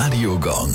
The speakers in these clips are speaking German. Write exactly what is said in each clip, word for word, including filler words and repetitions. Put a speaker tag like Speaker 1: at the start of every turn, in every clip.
Speaker 1: Radiogong.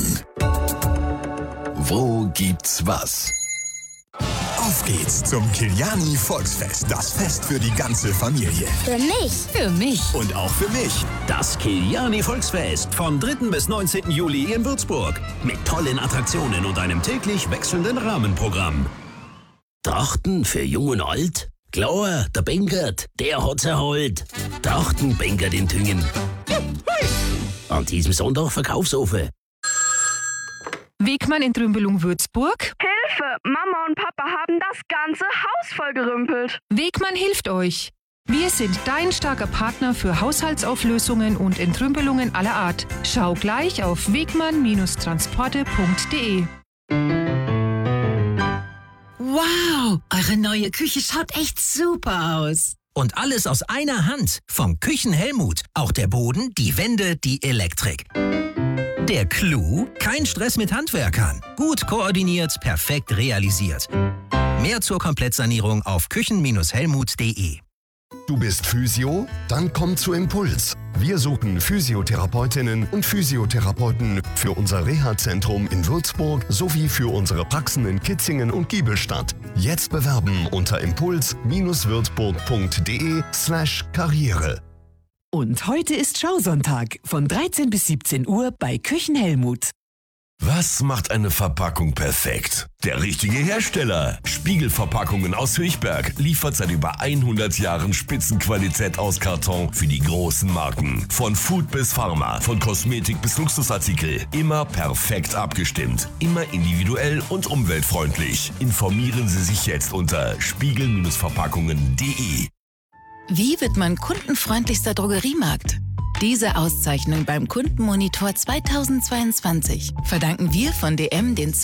Speaker 1: Wo gibt's was? Auf geht's zum Kiliani Volksfest. Das Fest für die ganze Familie.
Speaker 2: Für mich.
Speaker 3: Für mich.
Speaker 1: Und auch für mich.
Speaker 4: Das Kiliani Volksfest vom dritten bis neunzehnten Juli in Würzburg. Mit tollen Attraktionen und einem täglich wechselnden Rahmenprogramm. Trachten für Jung und Alt? Klar, der Benkert, der hat's erholt. Trachten Benkert in Thüngen. An diesem Sonntag Verkaufsofen.
Speaker 3: Wegmann in Trümbelung Würzburg.
Speaker 5: Hilfe! Mama und Papa haben das ganze Haus vollgerümpelt.
Speaker 3: Wegmann hilft euch. Wir sind dein starker Partner für Haushaltsauflösungen und Entrümpelungen aller Art. Schau gleich auf wegmann Transporte punkt de.
Speaker 6: Wow, eure neue Küche schaut echt super aus.
Speaker 7: Und alles aus einer Hand. Vom Küchenhelmut. Auch der Boden, die Wände, die Elektrik. Der Clou? Kein Stress mit Handwerkern. Gut koordiniert, perfekt realisiert. Mehr zur Komplettsanierung auf küchen Helmut punkt de.
Speaker 8: Du bist Physio? Dann komm zu Impuls. Wir suchen Physiotherapeutinnen und Physiotherapeuten für unser Reha-Zentrum in Würzburg sowie für unsere Praxen in Kitzingen und Giebelstadt. Jetzt bewerben unter impuls würzburg punkt de slash karriere.
Speaker 9: Und heute ist Schausonntag von dreizehn bis siebzehn Uhr bei Küchenhelmut.
Speaker 10: Was macht eine Verpackung perfekt? Der richtige Hersteller. Spiegelverpackungen aus Höchberg liefert seit über hundert Jahren Spitzenqualität aus Karton für die großen Marken. Von Food bis Pharma, von Kosmetik bis Luxusartikel. Immer perfekt abgestimmt. Immer individuell und umweltfreundlich. Informieren Sie sich jetzt unter spiegel verpackungen punkt de.
Speaker 6: Wie wird man kundenfreundlichster Drogeriemarkt? Diese Auszeichnung beim Kundenmonitor zweitausendzweiundzwanzig verdanken wir von D M den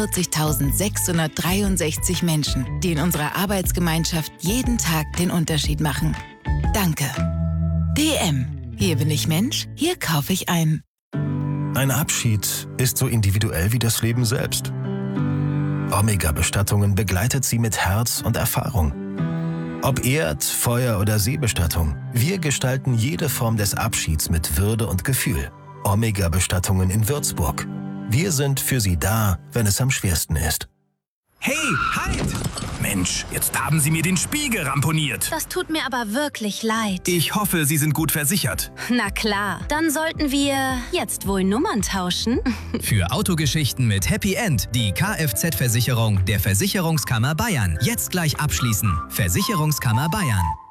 Speaker 6: zweiundvierzigtausendsechshundertdreiundsechzig Menschen, die in unserer Arbeitsgemeinschaft jeden Tag den Unterschied machen. Danke. D M. Hier bin ich Mensch, hier kaufe ich ein.
Speaker 11: Ein Abschied ist so individuell wie das Leben selbst. Omega-Bestattungen begleitet sie mit Herz und Erfahrung. Ob Erd-, Feuer- oder Seebestattung, wir gestalten jede Form des Abschieds mit Würde und Gefühl. Omega-Bestattungen in Würzburg. Wir sind für Sie da, wenn es am schwersten ist.
Speaker 12: Hey, halt! Mensch, jetzt haben Sie mir den Spiegel ramponiert.
Speaker 2: Das tut mir aber wirklich leid.
Speaker 12: Ich hoffe, Sie sind gut versichert.
Speaker 2: Na klar, dann sollten wir jetzt wohl Nummern tauschen.
Speaker 13: Für Autogeschichten mit Happy End die Kfz-Versicherung der Versicherungskammer Bayern. Jetzt gleich abschließen. Versicherungskammer Bayern.